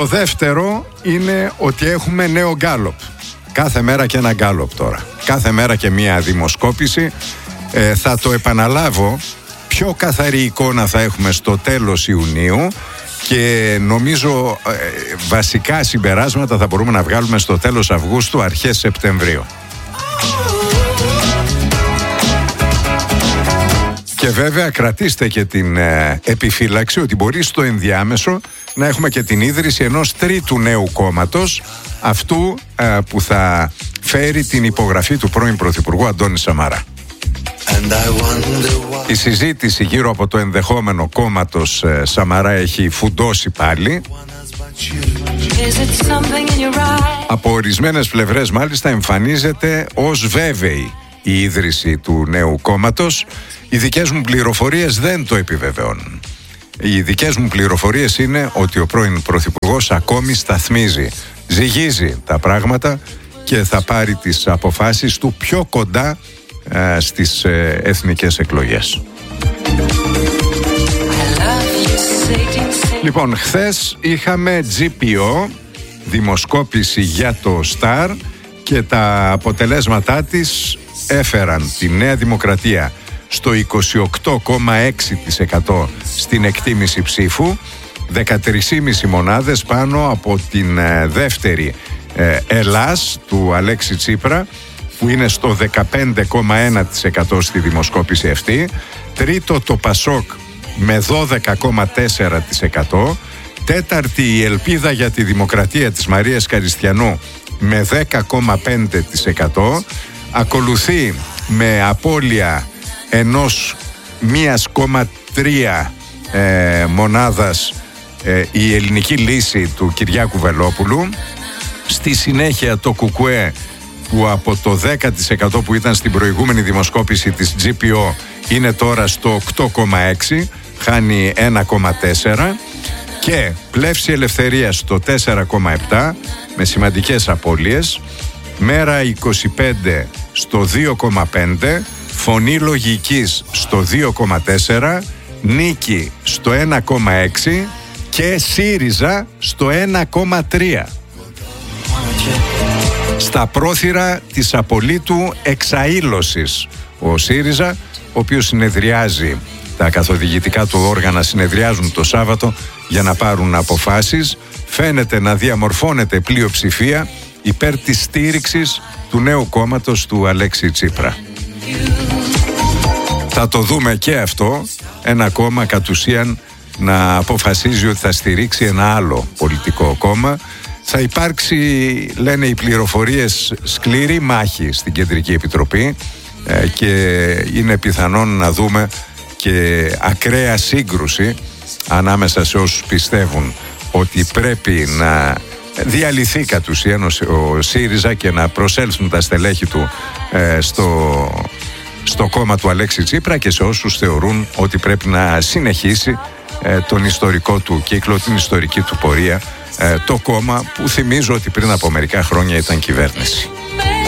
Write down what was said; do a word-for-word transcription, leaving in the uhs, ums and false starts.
Το δεύτερο είναι ότι έχουμε νέο γκάλοπ. Κάθε μέρα και ένα γκάλοπ τώρα. Κάθε μέρα και μία δημοσκόπηση. Ε, θα το επαναλάβω. Πιο καθαρή εικόνα θα έχουμε στο τέλος Ιουνίου και νομίζω ε, βασικά συμπεράσματα θα μπορούμε να βγάλουμε στο τέλος Αυγούστου, αρχές Σεπτεμβρίου. Και βέβαια κρατήστε και την ε, επιφύλαξη ότι μπορεί στο ενδιάμεσο να έχουμε και την ίδρυση ενός τρίτου νέου κόμματος, αυτού ε, που θα φέρει την υπογραφή του πρώην Πρωθυπουργού Αντώνη Σαμαρά. Η συζήτηση γύρω από το ενδεχόμενο κόμματος ε, Σαμαρά έχει φουντώσει πάλι. Από ορισμένες πλευρές μάλιστα εμφανίζεται ως βέβαιη η ίδρυση του νέου κόμματος. Οι δικές μου πληροφορίες δεν το επιβεβαιώνουν. Οι δικές μου πληροφορίες είναι ότι ο πρώην Πρωθυπουργός ακόμη σταθμίζει, ζυγίζει τα πράγματα και θα πάρει τις αποφάσεις του πιο κοντά ε, στις ε, εθνικές εκλογές. Λοιπόν, χθες είχαμε τζι πι ο, δημοσκόπηση για το Σταρ, και τα αποτελέσματά της έφεραν τη Νέα Δημοκρατία στο είκοσι οκτώ κόμμα έξι τοις εκατό στην εκτίμηση ψήφου, δεκατρείς κόμμα πέντε μονάδες πάνω από την ε, δεύτερη ε, Ελλάς του Αλέξη Τσίπρα, που είναι στο δεκαπέντε κόμμα ένα τοις εκατό στη δημοσκόπηση αυτή. Τρίτο το Πασόκ με δώδεκα κόμμα τέσσερα τοις εκατό. Τέταρτη η Ελπίδα για τη Δημοκρατία της Μαρίας Καριστιανού με δέκα κόμμα πέντε τοις εκατό. Ακολουθεί με απώλεια ενός μίας κόμμα τρία ε, μονάδας ε, η Ελληνική Λύση του Κυριάκου Βελόπουλου. Στη συνέχεια το Κουκουέ, που από το δέκα τοις εκατό που ήταν στην προηγούμενη δημοσκόπηση της τζι πι ο είναι τώρα στο οκτώ κόμμα έξι, χάνει ένα κόμμα τέσσερα, και Πλεύση Ελευθερίας στο τέσσερα κόμμα επτά με σημαντικές απώλειες, Μέρα είκοσι πέντε στο δύο κόμμα πέντε, Φωνή Λογικής στο δύο κόμμα τέσσερα, Νίκη στο ένα κόμμα έξι και ΣΥΡΙΖΑ στο ένα κόμμα τρία. Στα πρόθυρα της απολύτου εξαήλωσης ο ΣΥΡΙΖΑ, ο οποίος συνεδριάζει, τα καθοδηγητικά του όργανα συνεδριάζουν το Σάββατο για να πάρουν αποφάσεις, φαίνεται να διαμορφώνεται πλειοψηφία υπέρ της στήριξης του νέου κόμματος του Αλέξη Τσίπρα. Θα το δούμε και αυτό, ένα κόμμα κατ' ουσίαν να αποφασίζει ότι θα στηρίξει ένα άλλο πολιτικό κόμμα. Θα υπάρξει, λένε οι πληροφορίες, σκληρή μάχη στην Κεντρική Επιτροπή ε, και είναι πιθανόν να δούμε και ακραία σύγκρουση ανάμεσα σε όσους πιστεύουν ότι πρέπει να διαλυθεί κατ' ουσίαν ο ΣΥΡΙΖΑ και να προσέλθουν τα στελέχη του ε, στο, στο κόμμα του Αλέξη Τσίπρα, και σε όσους θεωρούν ότι πρέπει να συνεχίσει ε, τον ιστορικό του κύκλο, την ιστορική του πορεία, το κόμμα που θυμίζω ότι πριν από μερικά χρόνια ήταν κυβέρνηση.